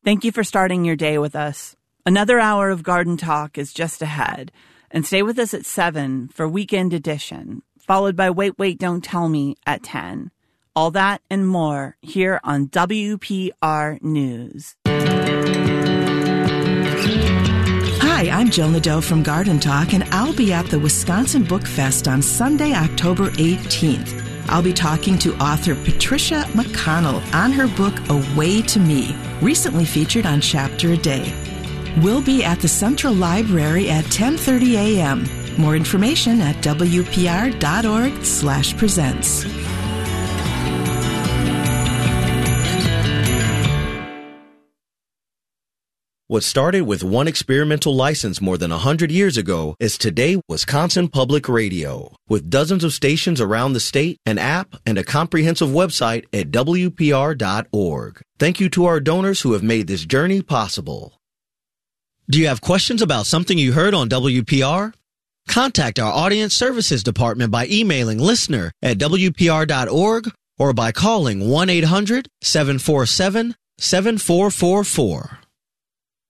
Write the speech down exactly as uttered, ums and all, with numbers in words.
Thank you for starting your day with us. Another hour of Garden Talk is just ahead. And stay with us at seven for Weekend Edition, followed by Wait, Wait, Don't Tell Me at ten. All that and more here on W P R News. Hi, I'm Jill Nadeau from Garden Talk, and I'll be at the Wisconsin Book Fest on Sunday, October eighteenth. I'll be talking to author Patricia McConnell on her book, A Way to Me, recently featured on Chapter a Day. We'll be at the Central Library at ten thirty a.m. More information at wpr.org slash presents. What started with one experimental license more than one hundred years ago is today Wisconsin Public Radio. With dozens of stations around the state, an app, and a comprehensive website at w p r dot org. Thank you to our donors who have made this journey possible. Do you have questions about something you heard on W P R? Contact our Audience Services Department by emailing listener at w p r dot org or by calling one eight hundred seven four seven seven four four four.